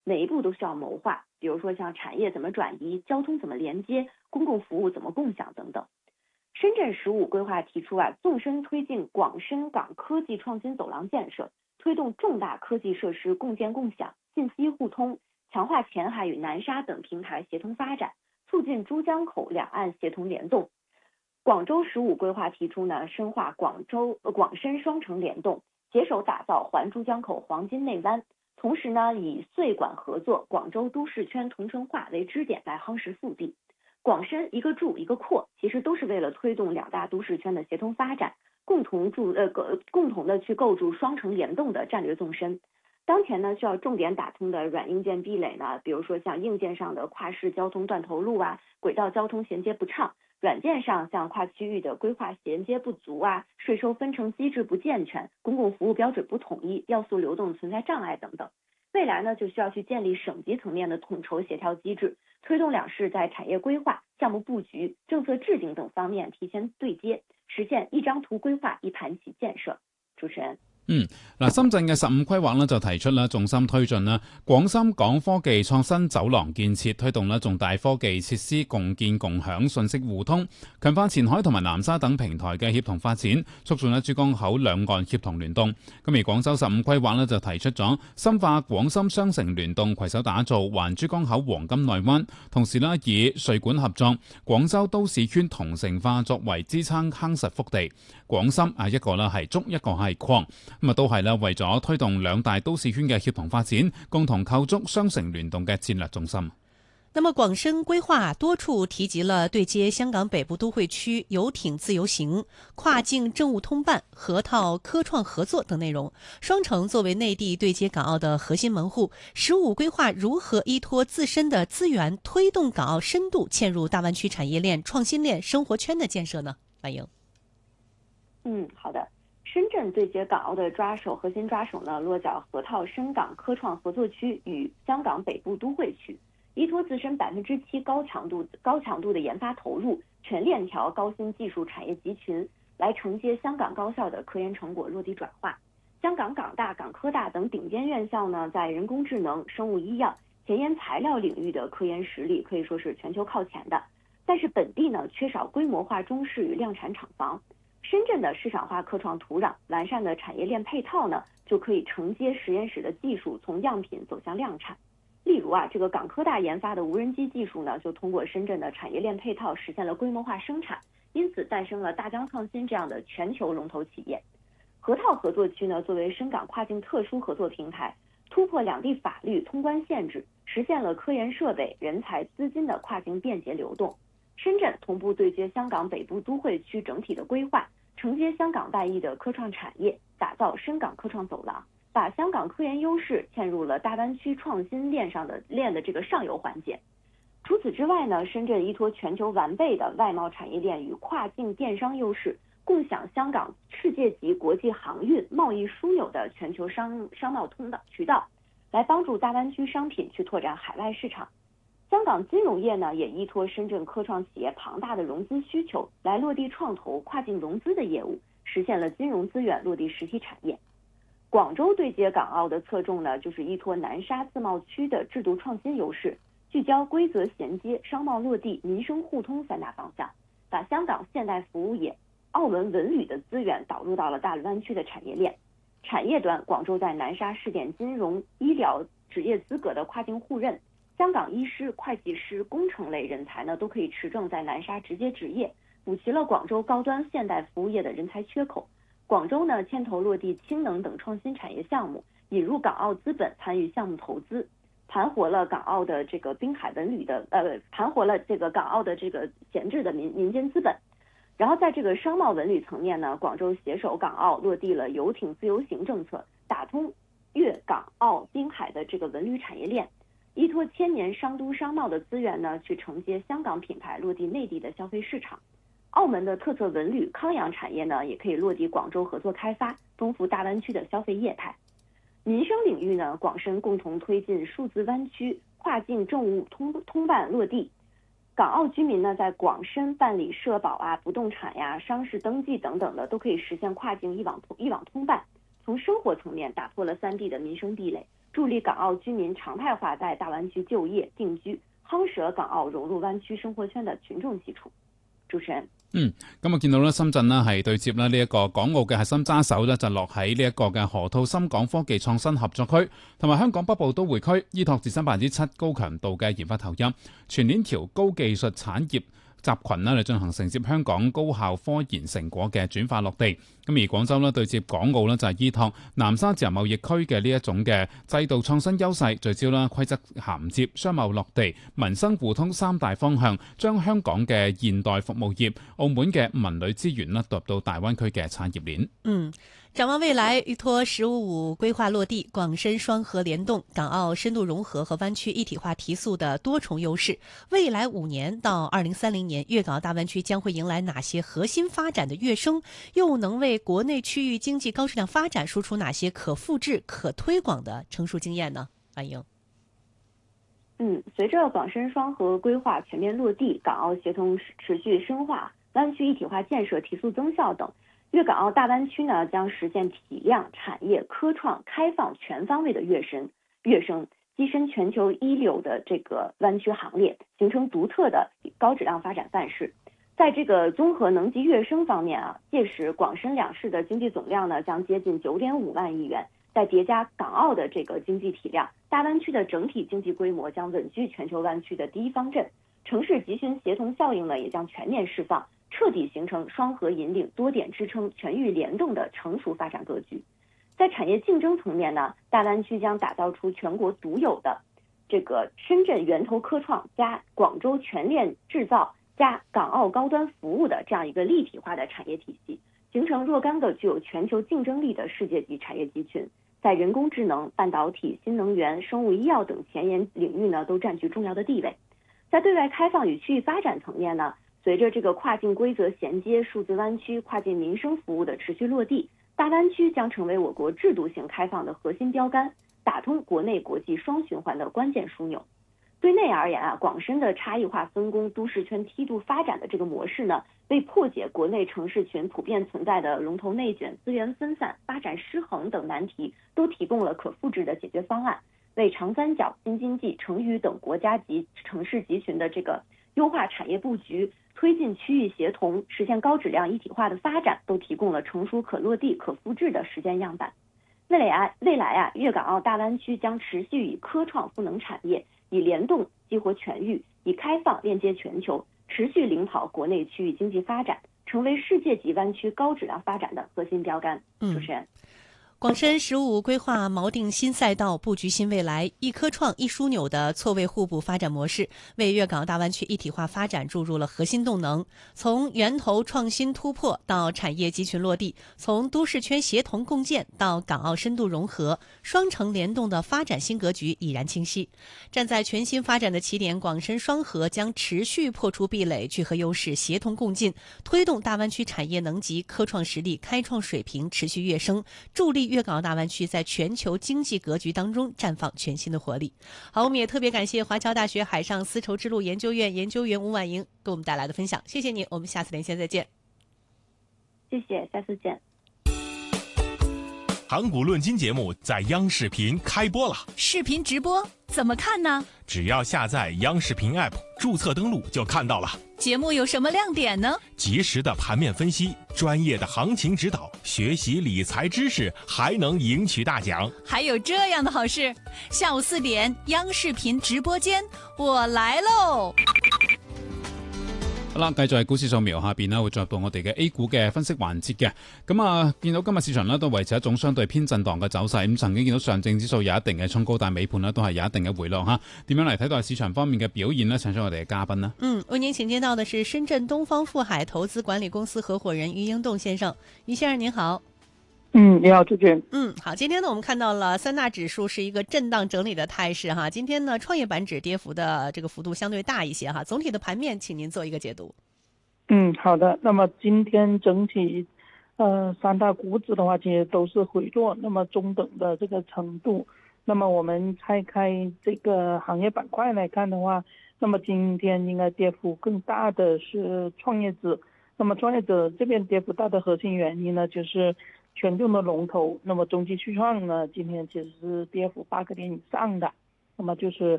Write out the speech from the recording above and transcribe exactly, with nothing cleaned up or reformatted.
每一步都需要谋划，比如说像产业怎么转移、交通怎么连接、公共服务怎么共享等等。深圳“十五”规划提出啊，纵深推进广深港科技创新走廊建设，推动重大科技设施共建共享、信息互通，强化前海与南沙等平台协同发展，促进珠江口两岸协同联动。广州“十五”规划提出呢，深化广州、呃、广深双城联动，携手打造环珠江口黄金内湾。同时呢，以穗莞合作、广州都市圈同城化为支点来夯实腹地。广深一个筑一个扩，其实都是为了推动两大都市圈的协同发展，共同筑呃共同的去构筑双城联动的战略纵深。当前呢，需要重点打通的软硬件壁垒呢，比如说像硬件上的跨市交通断头路啊，轨道交通衔接不畅；软件上像跨区域的规划衔接不足啊，税收分成机制不健全，公共服务标准不统一，要素流动存在障碍等等。未来呢，就需要去建立省级层面的统筹协调机制，推动两市在产业规划、项目布局、政策制定等方面提前对接，實現一張圖規劃一盤棋建設。主持人。 嗯，嗱，深圳嘅十五規劃咧就提出咧重心推進啦廣深港科技創新走廊建設，推動咧重大科技設施共建共享、信息互通，強化前海同埋南沙等平台嘅協同發展，促進咧珠江口兩岸協同聯動。咁而廣州十五規劃咧就提出咗深化廣深雙城聯動，攜手打造環珠江口黃金內灣，同時咧以稅管合作、廣州都市圈同城化作為支撐夯實腹地。廣深啊一個咧係築，一個係擴。咁啊，都係咧為咗推動兩大都市圈嘅協同發展，共同構築雙城聯動嘅戰略重心。 那麼廣深規劃多處提及了對接香港北部都會區遊艇自由行、跨境政務通辦、河套科創合作等內容。雙城作為內地對接港澳的核心門戶，十五規劃如何依託自身的資源，推動港澳深度嵌入大灣區產業鏈、創新鏈、生活圈的建設呢？歡迎。 嗯，好的。深圳對接港澳的抓手核心抓手呢，落腳河套深港科創合作區與香港北部都會區，依託自身百分之七高強度高強度的研發投入，全鏈條高新技術產業集群，來承接香港高校的科研成果落地轉化。香港港大、港科大等頂尖院校呢，在人工智能、生物醫藥、前沿材料領域的科研實力可以說是全球靠前的，但是本地呢缺少規模化中試與量產廠房。深圳的市場化科創土壤、完善的產業鏈配套呢，就可以承接實驗室的技術從樣品走向量產。例如啊，這個港科大研發的無人機技術呢，就通過深圳的產業鏈配套實現了規模化生產，因此誕生了大疆創新這樣的全球龍頭企業。河套合作區呢，作為深港跨境特殊合作平台，突破兩地法律通關限制，實現了科研設備、人才、資金的跨境便捷流動。深圳同步對接香港北部都會區整體的規劃，承接香港帶翼的科創產業，打造深港科創走廊，把香港科研優勢嵌入了大灣區創新鏈上的鏈的這個上游環節。除此之外呢，深圳依託全球完備的外貿產業鏈與跨境電商優勢，共享香港世界級國際航運貿易樞紐的全球商商貿通道渠道，來幫助大灣區商品去拓展海外市場。香港金融業呢，也依託深圳科創企業龐大的融資需求，來落地創投跨境融資的業務，實現了金融資源落地實體產業。廣州對接港澳的側重呢，就是依託南沙自貿區的制度創新優勢，聚焦規則銜接、商貿落地、民生互通三大方向，把香港現代服務業、澳門文旅的資源導入到了大灣區的產業鏈。產業端，廣州在南沙試點金融、醫療職業資格的跨境互認。香港醫師、會計師、工程類人才呢，都可以持證在南沙直接執業，補齊了廣州高端現代服務業的人才缺口。廣州呢，牽頭落地氫能等創新產業項目，引入港澳資本參與項目投資，盤活了港澳的這個濱海文旅的，呃，盤活了這個港澳的這個閒置的民民間資本。然後在這個商貿文旅層面呢，廣州攜手港澳落地了遊艇自由行政策，打通粵港澳濱海的這個文旅產業鏈。依託千年商都商貿的資源呢，去承接香港品牌落地內地的消費市場。澳門的特色文旅康養產業呢，也可以落地廣州合作開發，豐富大灣區的消費業態。民生領域呢，廣深共同推進數字灣區跨境政務通通辦落地。港澳居民呢，在廣深辦理社保啊、不動產呀、商事登記等等的，都可以實現跨境一網一網通辦。從生活層面打破了三地的民生壁壘。 助力港澳居民常態化在大灣區就業定居，夯實港澳融入灣區生活圈的群眾基礎。主持人。 嗯，咁啊見到咧，深圳呢係對接咧呢一個港澳嘅核心揸手咧，就落喺呢一個嘅河套深港科技創新合作區，同埋香港北部都會區，依託自身百分之七高強度嘅研發投入，全鏈條高技術產業集群呢嚟進行承接香港高效科研成果嘅轉化落地。咁而廣州呢對接港澳呢就係依託南沙自由貿易區嘅呢一種嘅制度創新優勢，聚焦啦規則銜接、商貿落地、民生互通三大方向，將香港嘅現代服務業、澳門嘅文旅資源呢，導入到大灣區嘅產業鏈。 嗯。展望未來，依託十五五規劃落地、廣深雙核聯動、港澳深度融合和灣區一體化提速的多重優勢，未來五年到二零三零年，粵港澳大灣區將會迎來哪些核心發展的躍升？又能為國內區域經濟高質量發展輸出哪些可複製、可推廣的成熟經驗呢？歡迎。 嗯，隨着廣深雙核規劃全面落地，港澳協同持續深化，灣區一體化建設提速增效等，粵港澳大灣區呢將實現體量、產業、科創、開放全方位的躍升，躍升躋身全球一流的這個灣區行列，形成獨特的高質量發展範式。在這個綜合能級躍升方面啊，屆時廣深兩市的經濟總量呢將接近九點五萬億元，再疊加港澳的這個經濟體量，大灣區的整體經濟規模將穩居全球灣區的第一方陣，城市集群協同效應呢也將全面釋放，徹底形成雙核引領、多點支撐、全域聯動的成熟發展格局。在產業競爭層面呢，大灣區將打造出全國獨有的這個深圳源頭科創加廣州全鏈製造加港澳高端服務的這樣一個立體化的產業體系，形成若干個具有全球競爭力的世界級產業集群，在人工智能、半導體、新能源、生物醫藥等前沿領域呢都佔據重要的地位。在對外開放與區域發展層面呢，隨着這個跨境規則銜接、數字灣區、跨境民生服務的持續落地，大灣區將成為我國制度性開放的核心標杆，打通國內國際雙循環的關鍵樞紐。對內而言啊，廣深的差異化分工、都市圈梯度發展的這個模式呢，為破解國內城市群普遍存在的龍頭內卷、資源分散、發展失衡等難題，都提供了可複製的解決方案，為長三角、新經濟、成渝等國家級城市集群的這個優化產業佈局、推進區域協同、實現高質量一體化的發展，都提供了成熟可落地、可複製的實踐樣板。未來啊，未來啊，粵港澳大灣區將持續以科創賦能產業，以聯動激活全域，以開放鏈接全球，持續領跑國內區域經濟發展，成為世界級灣區高質量發展的核心標杆。主持人。 廣深十五規劃錨定新賽道，佈局新未來，一科創一樞紐的錯位互補發展模式，為粵港澳大灣區一體化發展注入了核心動能。從源頭創新突破到產業集群落地，從都市圈協同共建到港澳深度融合，雙城聯動的發展新格局已然清晰。站在全新發展的起點，廣深雙核將持續破除壁壘，聚合優勢，協同共進，推動大灣區產業能級、科創實力、開創水平持續躍升，助力粵港澳大灣區在全球經濟格局當中綻放全新的活力。好，我們也特別感謝華僑大學海上絲綢之路研究院研究員吳婉瑩給我們帶來的分享，謝謝你，我們下次連線再見。 謝謝，下次見。 盤古論金節目在央視頻開播了， 視頻直播怎麼看呢？ 只要下載央視頻 app， 註冊登錄就看到了。 節目有什麼亮點呢？ 及時的盤面分析，專業的行情指導，學習理財知識，還能贏取大獎。 還有這樣的好事，下午四點央視頻直播間，我來嘍。 好啦，繼續係股市掃描下邊呢會進入到我哋嘅 A 股嘅分析環節嘅。咁啊，見到今日市場呢都維持一種相對偏震盪嘅走勢。咁曾經見到上證指數有一定嘅衝高，但係尾盤呢都係有一定嘅回落吓。點樣嚟睇到市場方面嘅表現呢？請出我哋嘅嘉賓呢。 嗯，為您請見到的是深圳東方富海投資管理公司合夥人余英棟先生。余先生您好。 嗯，你好，主持人。 嗯，好，今天呢，我們看到了三大指數是一個震盪整理的態勢哈。今天呢，創業板指跌幅的這個幅度相對大一些哈。總體的盤面，請您做一個解讀。 嗯，好的。那麼今天整體，呃，三大股指的話，其實都是回落，那麼中等的這個程度。那麼我們拆開這個行業板塊來看的話，那麼今天應該跌幅更大的是創業指。那麼創業者這邊跌幅大的核心原因呢，就是权重的龙头，那么中基旭创呢，今天其实是跌幅八个点以上的，那么就是